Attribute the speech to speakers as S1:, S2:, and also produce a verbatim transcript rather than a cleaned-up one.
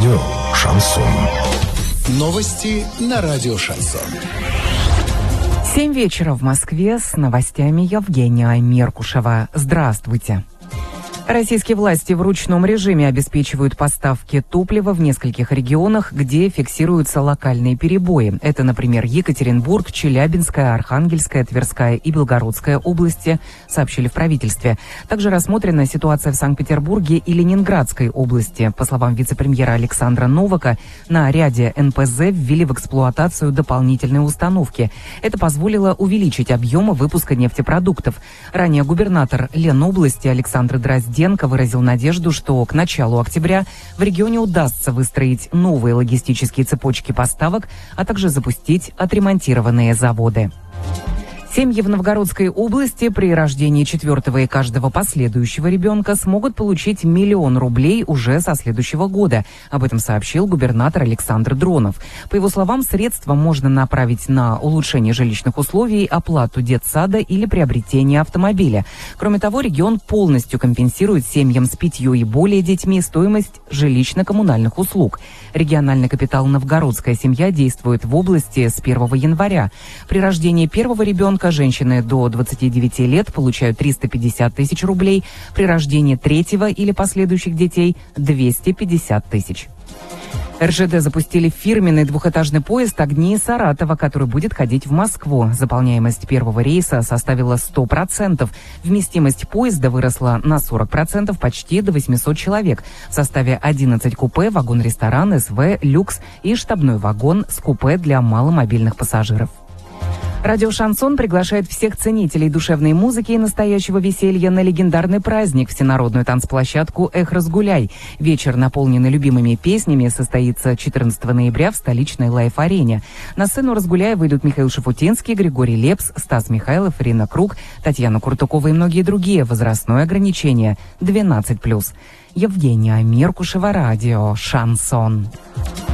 S1: Радио «Шансон».
S2: Новости на радио «Шансон».
S3: Семь вечера в Москве, с новостями Евгения Меркушева. Здравствуйте. Российские власти в ручном режиме обеспечивают поставки топлива в нескольких регионах, где фиксируются локальные перебои. Это, например, Екатеринбург, Челябинская, Архангельская, Тверская и Белгородская области, сообщили в правительстве. Также рассмотрена ситуация в Санкт-Петербурге и Ленинградской области. По словам вице-премьера Александра Новака, на ряде эн пэ зэ ввели в эксплуатацию дополнительные установки. Это позволило увеличить объемы выпуска нефтепродуктов. Ранее губернатор Ленобласти Александр Дрозденко выразил надежду, что к началу октября в регионе удастся выстроить новые логистические цепочки поставок, а также запустить отремонтированные заводы. Семьи в Новгородской области при рождении четвертого и каждого последующего ребенка смогут получить миллион рублей уже со следующего года. Об этом сообщил губернатор Александр Дронов. По его словам, средства можно направить на улучшение жилищных условий, оплату детсада или приобретение автомобиля. Кроме того, регион полностью компенсирует семьям с пятью и более детьми стоимость жилищно-коммунальных услуг. Региональный капитал «Новгородская семья» действует в области с первого января. При рождении первого ребенка женщины до двадцати девяти лет получают триста пятьдесят тысяч рублей, при рождении третьего или последующих детей – двести пятьдесят тысяч. эр жэ дэ запустили фирменный двухэтажный поезд «Огни» Саратова, который будет ходить в Москву. Заполняемость первого рейса составила сто процентов. Вместимость поезда выросла на сорок процентов, почти до восьмисот человек. В составе одиннадцать купе, вагон-ресторан, эс вэ, люкс и штабной вагон с купе для маломобильных пассажиров. Радио «Шансон» приглашает всех ценителей душевной музыки и настоящего веселья на легендарный праздник – всенародную танцплощадку «Эх, разгуляй». Вечер, наполненный любимыми песнями, состоится четырнадцатого ноября в столичной Лайф-арене. На сцену «Разгуляй» выйдут Михаил Шафутинский, Григорий Лепс, Стас Михайлов, Ирина Круг, Татьяна Куртукова и многие другие. Возрастное ограничение – двенадцать плюс. Евгения Меркушева, радио «Шансон».